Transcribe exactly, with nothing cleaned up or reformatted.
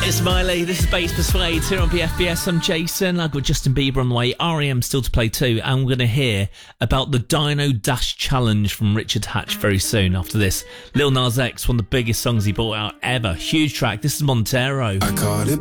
It's Miley, this is Bass Persuade here on B F B S. I'm Jason. I've got Justin Bieber on the way, R E M still to play too, and we're going to hear about the Dino Dash Challenge from Richard Hatch very soon. After this, Lil Nas X, one of the biggest songs he brought out ever. Huge track. This is Montero. I caught it